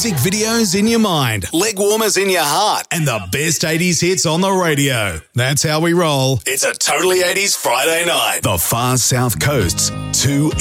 Music videos in your mind, leg warmers in your heart, and the best 80s hits on the radio. That's how we roll. It's a Totally 80s Friday night. The Far South Coast's 2